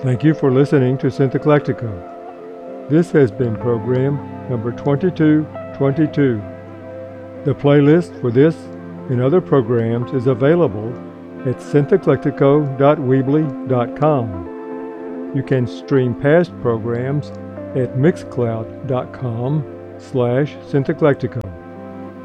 Thank you for listening to Syntheclectico. This has been program number 2222. The playlist for this and other programs is available at syntheclectico.weebly.com. You can stream past programs at mixcloud.com/syntheclectico.